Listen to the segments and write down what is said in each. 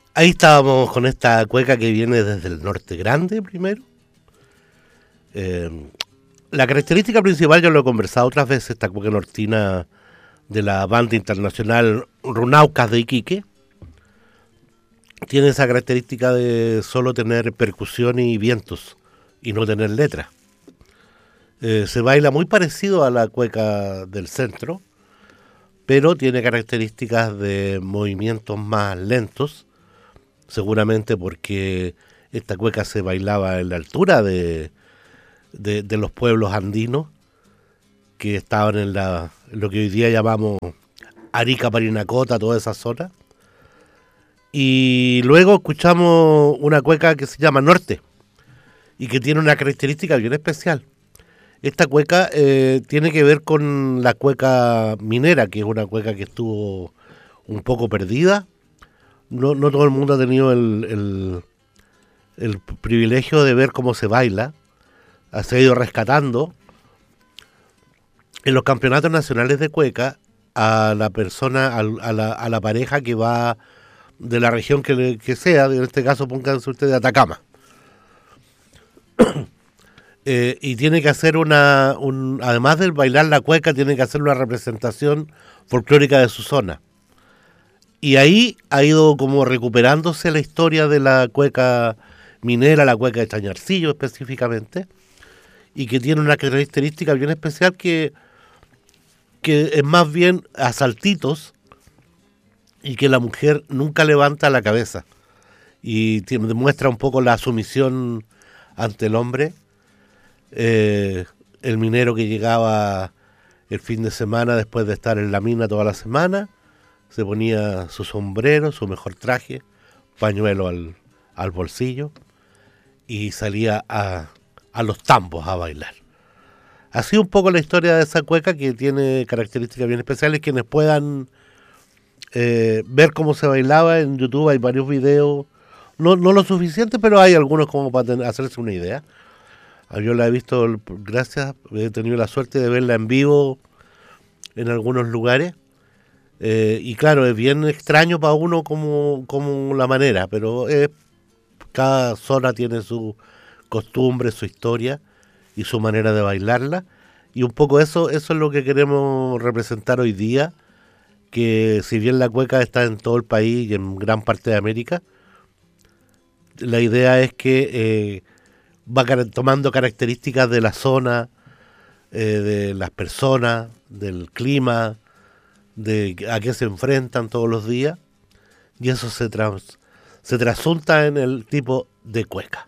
Ahí estábamos con esta cueca que viene desde el norte grande primero. Eh, la característica principal, yo lo he conversado otras veces, esta cueca nortina de la banda internacional Runaucas de Iquique, tiene esa característica de solo tener percusión y vientos y no tener letra. Se baila muy parecido a la cueca del centro, pero tiene características de movimientos más lentos, seguramente porque esta cueca se bailaba en la altura de los pueblos andinos que estaban en lo que hoy día llamamos Arica, Parinacota, toda esa zona. Y luego escuchamos una cueca que se llama Norte y que tiene una característica bien especial. Esta cueca tiene que ver con la cueca minera, que es una cueca que estuvo un poco perdida. No todo el mundo ha tenido el privilegio de ver cómo se baila. Se ha ido rescatando. En los campeonatos nacionales de cueca, a la persona, a la pareja que va de la región que sea, en este caso pónganse ustedes de Atacama, y tiene que hacer además de bailar la cueca, tiene que hacer una representación folclórica de su zona. Y ahí ha ido como recuperándose la historia de la cueca minera, la cueca de Chañarcillo específicamente, y que tiene una característica bien especial que es más bien a saltitos y que la mujer nunca levanta la cabeza y demuestra un poco la sumisión ante el hombre. El minero que llegaba el fin de semana después de estar en la mina toda la semana, se ponía su sombrero, su mejor traje, pañuelo al bolsillo y salía a los tambos a bailar. Así un poco la historia de esa cueca, que tiene características bien especiales. Quienes puedan ver cómo se bailaba en YouTube, hay varios videos, no lo suficiente, pero hay algunos como para hacerse una idea. Yo la he visto, gracias, he tenido la suerte de verla en vivo en algunos lugares. Y claro, es bien extraño para uno como la manera, pero cada zona tiene su costumbre, su historia y su manera de bailarla. Y un poco eso es lo que queremos representar hoy día, que si bien la cueca está en todo el país y en gran parte de América, la idea es que va tomando características de la zona, de las personas, del clima, de a qué se enfrentan todos los días, y eso se trasunta en el tipo de cueca.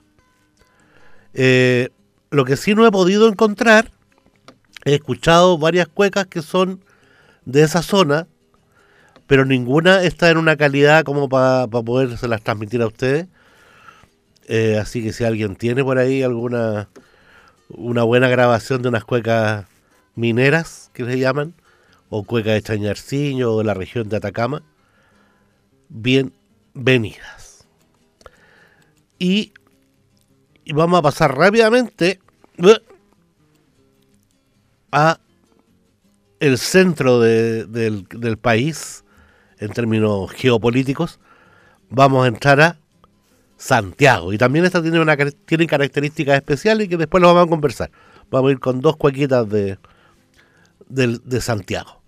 Lo que sí no he podido encontrar, he escuchado varias cuecas que son de esa zona, pero ninguna está en una calidad como para podérselas transmitir a ustedes. Así que si alguien tiene por ahí una buena grabación de unas cuecas mineras, que se llaman, o cuecas de Chañarciño o de la región de Atacama, bienvenidas. Y vamos a pasar rápidamente a el centro del país en términos geopolíticos. Vamos a entrar a Santiago, y también esta tiene características especiales que después lo vamos a conversar. Vamos a ir con dos cuequitas de Santiago.